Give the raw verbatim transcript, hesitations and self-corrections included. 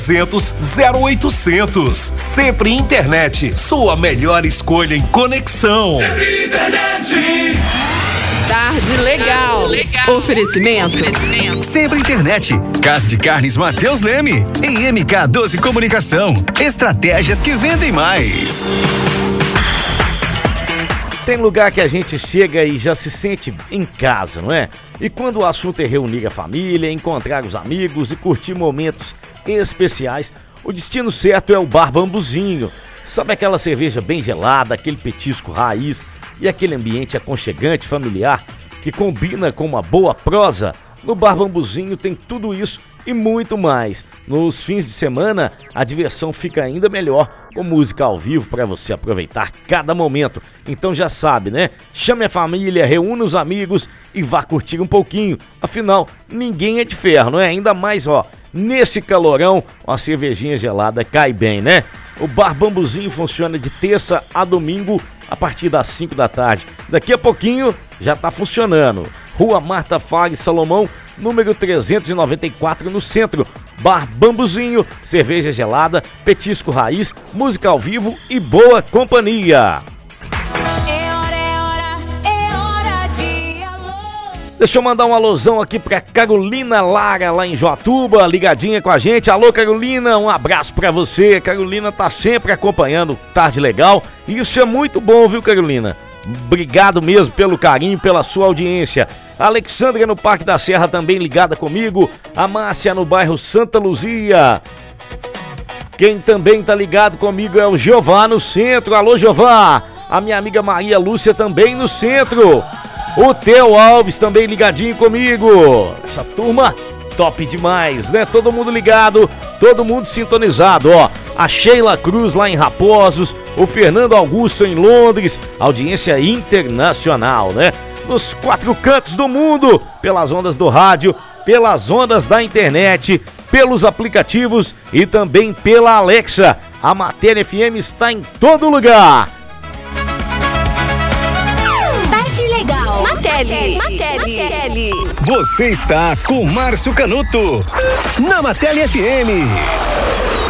zero oitocentos. Sempre internet, sua melhor escolha em conexão. Sempre internet. Tarde legal. Tarde legal. Oferecimento. Oferecimento. Sempre internet. Casa de Carnes Mateus Leme. E M K doze Comunicação. Estratégias que vendem mais. Tem lugar que a gente chega e já se sente em casa, não é? E quando o assunto é reunir a família, encontrar os amigos e curtir momentos especiais, o destino certo é o Bar Bambuzinho. Sabe aquela cerveja bem gelada, aquele petisco raiz e aquele ambiente aconchegante, familiar, que combina com uma boa prosa? No Bar Bambuzinho tem tudo isso e muito mais. Nos fins de semana, a diversão fica ainda melhor, com música ao vivo para você aproveitar cada momento. Então já sabe, né? Chame a família, reúna os amigos e vá curtir um pouquinho. Afinal, ninguém é de ferro, não é? Ainda mais, ó, nesse calorão, uma cervejinha gelada cai bem, né? O Bar Bambuzinho funciona de terça a domingo a partir das cinco da tarde. Daqui a pouquinho já tá funcionando. Rua Marta Fares Salomão, número trezentos e noventa e quatro, no centro. Bar Bambuzinho, cerveja gelada, petisco raiz, música ao vivo e boa companhia. É hora, é hora, é hora de alô. Deixa eu mandar um alôzão aqui pra Carolina Lara, lá em Joatuba, ligadinha com a gente. Alô, Carolina, um abraço pra você. Carolina tá sempre acompanhando Tarde Legal e isso é muito bom, viu, Carolina? Obrigado mesmo pelo carinho, pela sua audiência. A Alexandra no Parque da Serra também ligada comigo. A Márcia no bairro Santa Luzia. Quem também tá ligado comigo é o Jeová no centro. Alô, Jeová. A minha amiga Maria Lúcia também no centro. O Theo Alves também ligadinho comigo. Essa turma top demais, né? Todo mundo ligado, todo mundo sintonizado, ó. A Sheila Cruz lá em Raposos, o Fernando Augusto em Londres, audiência internacional, né? Nos quatro cantos do mundo, pelas ondas do rádio, pelas ondas da internet, pelos aplicativos e também pela Alexa. A Matéria F M está em todo lugar. Tarde legal. Mateli. Mateli. Você está com Márcio Canuto na Matéria F M.